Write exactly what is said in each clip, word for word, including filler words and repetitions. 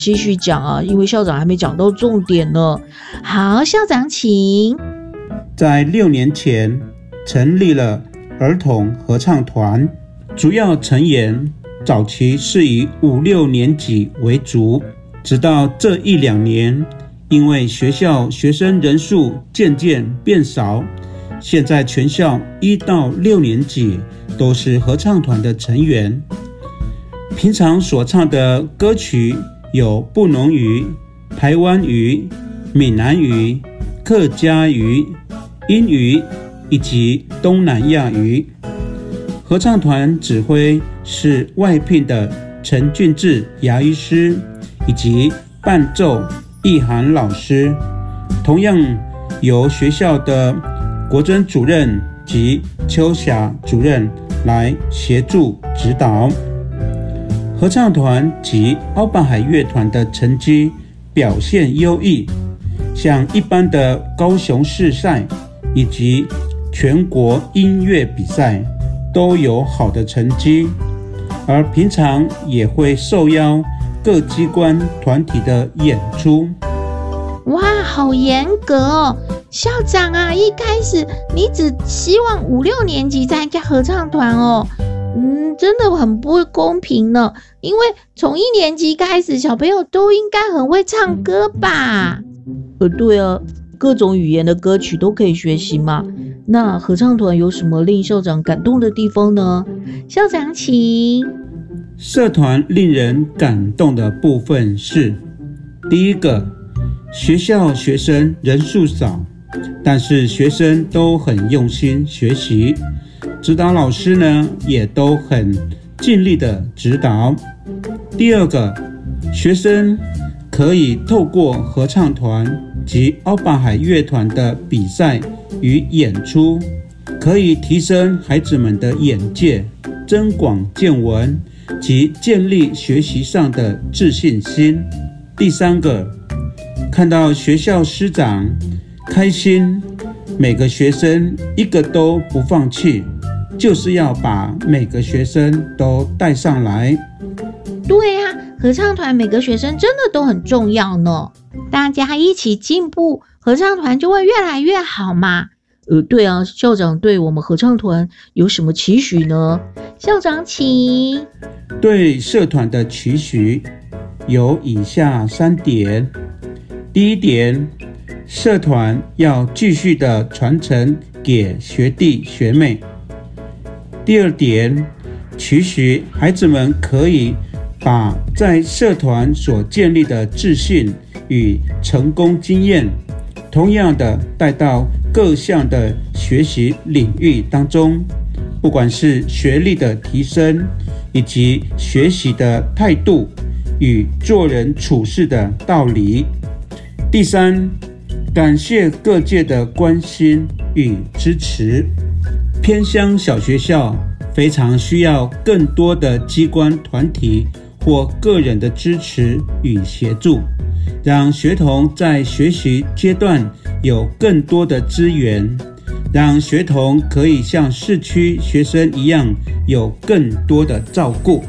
继续讲啊，因为校长还没讲到重点呢。好，校长请。 在六年前成立了儿童合唱团，主要成员早期是以五六年级为主，直到这一两年，因为学校学生人数渐渐变少，现在全校一到六年级都是合唱团的成员。平常所唱的歌曲有布农语、台湾语、闽南语、客家语、英语以及东南亚语。合唱团指挥是外聘的陈俊志牙医师，以及伴奏易涵老师，同样由学校的国珍主任及秋霞主任来协助指导。合唱团及奥巴海乐团的成绩表现优异，像一般的高雄市赛以及全国音乐比赛都有好的成绩，而平常也会受邀各机关团体的演出。 哇，好严格哦！校长啊，一开始你只希望五六年级参加合唱团哦，嗯，真的很不公平呢。因为从一年级开始，小朋友都应该很会唱歌吧？呃，对啊，各种语言的歌曲都可以学习嘛。那合唱团有什么令校长感动的地方呢？校长请。 社团令人感动的部分是：第一个，学校学生人数少，但是学生都很用心学习，指导老师呢也都很尽力的指导。第二个，学生可以透过合唱团及奥巴海乐团的比赛与演出，可以提升孩子们的眼界，增广见闻及建立学习上的自信心。第三个，看到学校师长开心，每个学生一个都不放弃，就是要把每个学生都带上来。 对啊，合唱团每个学生真的都很重要呢，大家一起进步，合唱团就会越来越好嘛。呃，对啊，校长对我们合唱团有什么期许呢？校长请。 对社团的期许有以下三点。第一点，社团要继续的传承给学弟学妹。第二点，期许孩子们可以把在社团所建立的自信与成功经验，同样的带到各项的学习领域当中，不管是学历的提升，以及学习的态度与做人处事的道理。第三，感谢各界的关心与支持。偏乡小学校非常需要更多的机关团体或个人的支持与协助，让学童在学习阶段有更多的资源，让学童可以像市区学生一样有更多的照顾。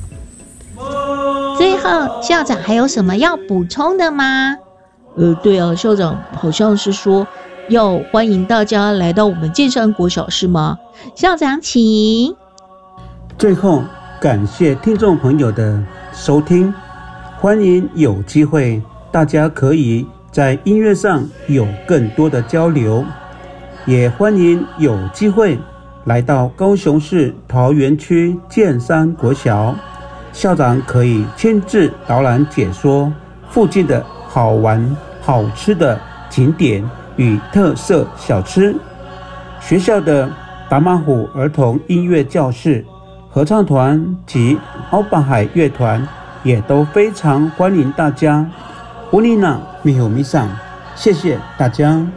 最后，校长还有什么要补充的吗？呃，对啊，校长好像是说要欢迎大家来到我们建山国小，是吗？校长请。 最后，感谢听众朋友的收听，欢迎有机会大家可以在音乐上有更多的交流，也欢迎有机会来到高雄市桃园区建山国小，校长可以亲自导览解说附近的好玩好吃的景点与特色小吃。学校的达马虎儿童音乐教室、合唱团及奥巴海乐团也都非常欢迎大家。乌尼娜米吼米上，谢谢大家。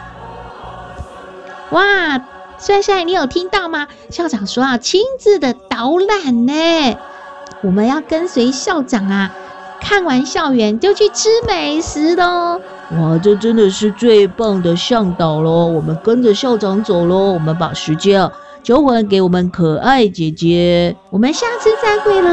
哇，帅帅，你有听到吗？校长说要亲自的导览呢，我们要跟随校长啊，看完校园就去吃美食咯。哇，这真的是最棒的向导咯，我们跟着校长走咯，我们把时间啊交还给我们可爱姐姐，我们下次再会了。